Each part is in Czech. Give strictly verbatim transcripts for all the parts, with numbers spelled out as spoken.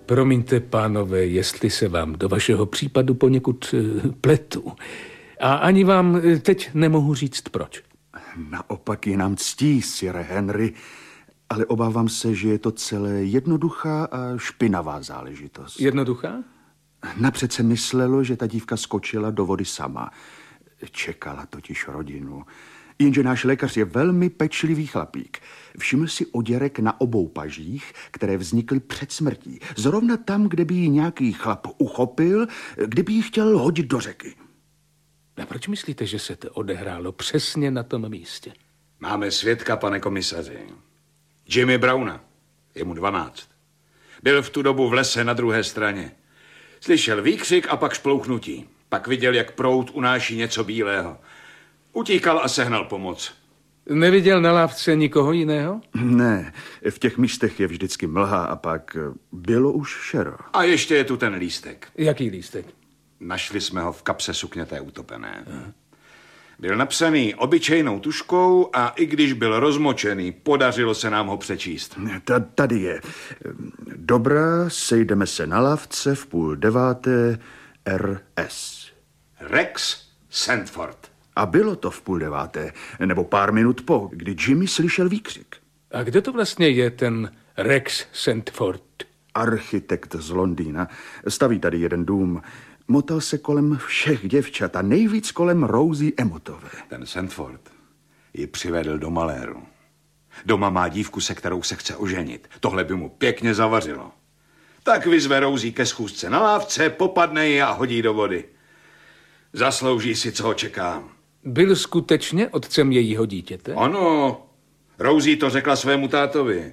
Promiňte, pánové, jestli se vám do vašeho případu poněkud uh, pletu. A ani vám teď nemohu říct proč. Naopak je nám ctí, sire Henry, ale obávám se, že je to celé jednoduchá a špinavá záležitost. Jednoduchá? Napřed se myslelo, že ta dívka skočila do vody sama. Čekala totiž rodinu. Jenže náš lékař je velmi pečlivý chlapík. Všiml si oděrek na obou pažích, které vznikly před smrtí. Zrovna tam, kde by ji nějaký chlap uchopil, kde by ji chtěl hodit do řeky. A proč myslíte, že se to odehrálo přesně na tom místě? Máme svědka, pane komisaři. Jimmy Browna. Je mu dvanáct. Byl v tu dobu v lese na druhé straně. Slyšel výkřik a pak šplouchnutí. Pak viděl, jak proud unáší něco bílého. Utíkal a sehnal pomoc. Neviděl na lávce nikoho jiného? Ne, v těch místech je vždycky mlha a pak bylo už šero. A ještě je tu ten lístek. Jaký lístek? Našli jsme ho v kapse sukně té utopené. Aha. Byl napsaný obyčejnou tuškou a i když byl rozmočený, podařilo se nám ho přečíst. Tady je. Dobrá, sejdeme se na lávce v půl deváté R S. Rex Sandford. A bylo to v půl deváté, nebo pár minut po, kdy Jimmy slyšel výkřik. A kdo to vlastně je ten Rex Sandford? Architekt z Londýna. Staví tady jeden dům. Motal se kolem všech děvčat a nejvíc kolem Rosie Emmotové. Ten Sandford ji přivedl do maléru. Doma má dívku, se kterou se chce oženit. Tohle by mu pěkně zavařilo. Tak vyzve Rosie ke schůzce na lávce, popadne ji a hodí do vody. Zaslouží si, co ho čeká. Byl skutečně otcem jejího dítěte? Ano, Rosie to řekla svému tátovi.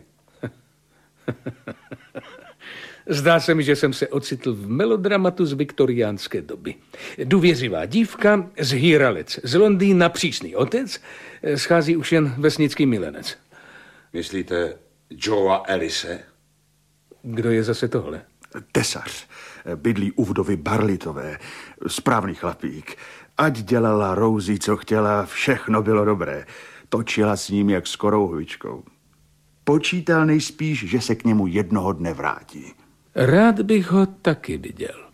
Zdá se mi, že jsem se ocitl v melodramatu z viktoriánské doby. Důvěřivá dívka, zhýralec z Londýna, přísný otec, schází už jen vesnický milenec. Myslíte Joea Ellise? Kdo je zase tohle? Tesař. Bydlí u vdovy Barlitové. Správný chlapík. Ať dělala Rosie, co chtěla, všechno bylo dobré. Točila s ním jak s korouhvičkou. Počítal nejspíš, že se k němu jednoho dne vrátí. Rád bych ho taky viděl.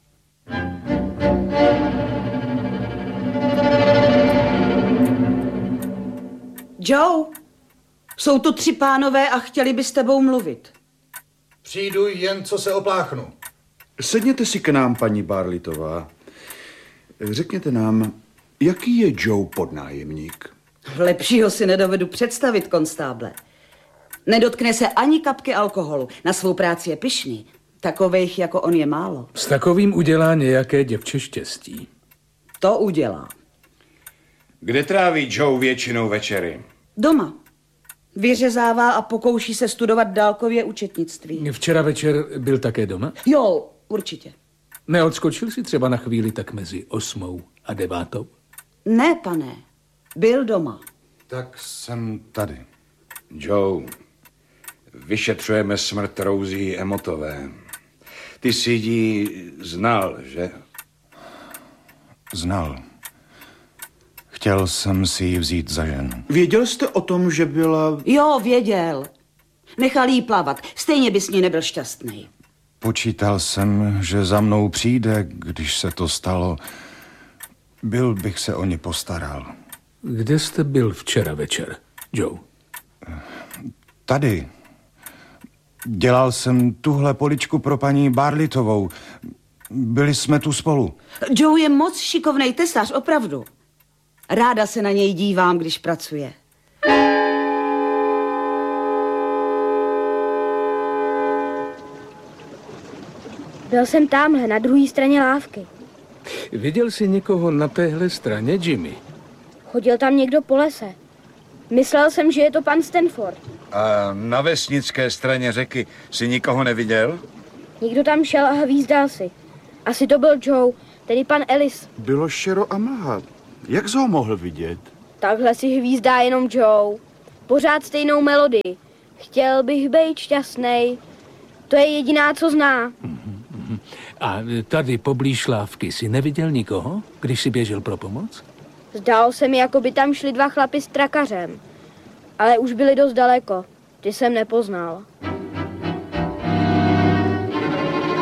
Joe, jsou tu tři pánové a chtěli by s tebou mluvit. Přijdu jen, co se opláchnu. Sedněte si k nám, paní Barlitová. Řekněte nám, jaký je Joe podnájemník? Lepšího si nedovedu představit, konstáble. Nedotkne se ani kapky alkoholu. Na svou práci je pyšný. Takovejch jako on je málo. S takovým udělá nějaké děvče štěstí. To udělá. Kde tráví Joe většinou večery? Doma. Vyřezává a pokouší se studovat dálkově účetnictví. Včera večer byl také doma? Jo, určitě. Neodskočil si třeba na chvíli tak mezi osmou a devátou? Ne, pane. Byl doma. Tak jsem tady. Joe, vyšetřujeme smrt Rosie Emmotové. Ty jsi ji znal, že? Znal. Chtěl jsem si ji vzít za ženu. Věděl jste o tom, že byla... Jo, věděl. Nechal jí plavat. Stejně by s ní nebyl šťastný. Počítal jsem, že za mnou přijde, když se to stalo. Byl bych se o ně postaral. Kde jste byl včera večer, Joe? Tady. Dělal jsem tuhle poličku pro paní Barlitovou. Byli jsme tu spolu. Joe je moc šikovnej tesař, opravdu. Ráda se na něj dívám, když pracuje. Byl jsem tamhle, na druhé straně lávky. Viděl jsi někoho na téhle straně, Jimmy? Chodil tam někdo po lese. Myslel jsem, že je to pan Stanford. A na vesnické straně řeky jsi nikoho neviděl? Někdo tam šel a hvízdal si. Asi to byl Joe, tedy pan Ellis. Bylo šero a mlha. Jak jsi ho mohl vidět? Takhle si hvízdá jenom Joe. Pořád stejnou melodii. Chtěl bych být šťastnej. To je jediná, co zná. A tady poblíž lávky si neviděl nikoho, když si běžel pro pomoc? Zdálo se mi, jako by tam šli dva chlapi s trakařem. Ale už byli dost daleko. Ty jsem nepoznal.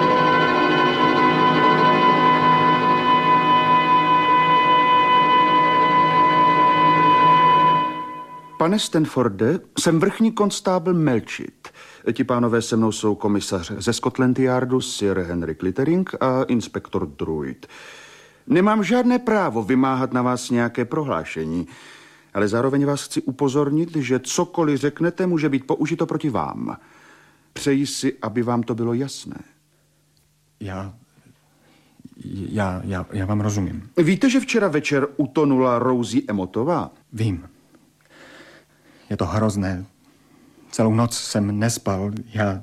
Pane Stanforde, jsem vrchní konstábl Melchit. Ti pánové se mnou jsou komisař ze Scotland Yardu Sir Henry Clittering a inspektor Druid. Nemám žádné právo vymáhat na vás nějaké prohlášení, ale zároveň vás chci upozornit, že cokoliv řeknete, může být použito proti vám. Přeji si, aby vám to bylo jasné. Já... Já, já, já vám rozumím. Víte, že včera večer utonula Rosie Emottová? Vím. Je to hrozné. Celou noc jsem nespal. Já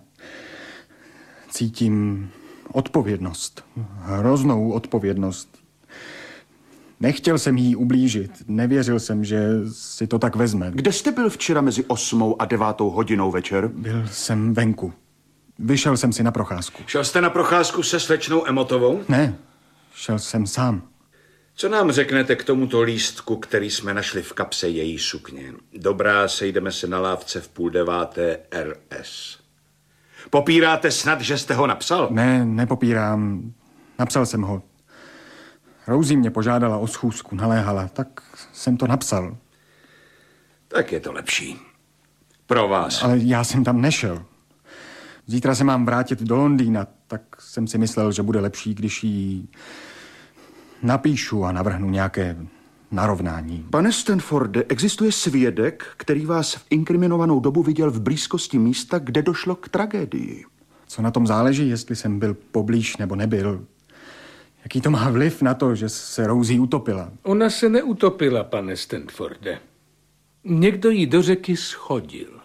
cítím odpovědnost. Hroznou odpovědnost. Nechtěl jsem jí ublížit. Nevěřil jsem, že si to tak vezme. Kde jste byl včera mezi osmou a devátou hodinou večer? Byl jsem venku. Vyšel jsem si na procházku. Šel jste na procházku se slečnou Emottovou? Ne, šel jsem sám. Co nám řeknete k tomuto lístku, který jsme našli v kapse její sukně? Dobrá, sejdeme se na lávce v půl deváté R S. Popíráte snad, že jste ho napsal? Ne, nepopírám. Napsal jsem ho. Rosie mě požádala o schůzku, naléhala, tak jsem to napsal. Tak je to lepší. Pro vás. Ale já jsem tam nešel. Zítra se mám vrátit do Londýna, tak jsem si myslel, že bude lepší, když jí napíšu a navrhnu nějaké narovnání. Pane Stanforde, existuje svědek, který vás v inkriminovanou dobu viděl v blízkosti místa, kde došlo k tragédii. Co na tom záleží, jestli jsem byl poblíž nebo nebyl? Jaký to má vliv na to, že se Rosie utopila? Ona se neutopila, pane Stanforde. Někdo ji do řeky schodil.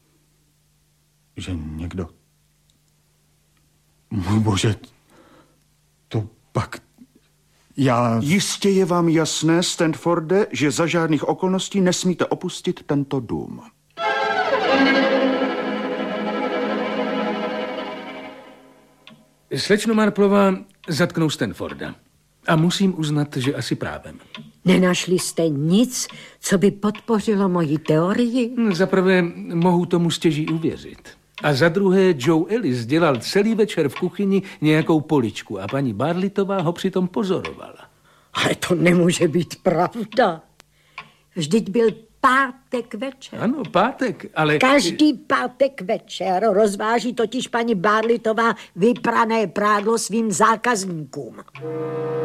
Že někdo... Můj bože, to pak... Já... Jistě je vám jasné, Stanforde, že za žádných okolností nesmíte opustit tento dům. Slečno Marplová zatknou Stanforda. A musím uznat, že asi právem. Nenašli jste nic, co by podpořilo moji teorii? Za prvé mohu tomu stěží uvěřit. A za druhé Joe Ellis dělal celý večer v kuchyni nějakou poličku a paní Barlitová ho přitom pozorovala. Ale to nemůže být pravda. Vždyť byl pátek večer. Ano, pátek, ale... Každý pátek večer rozváží totiž paní Barlitová vyprané prádlo svým zákazníkům.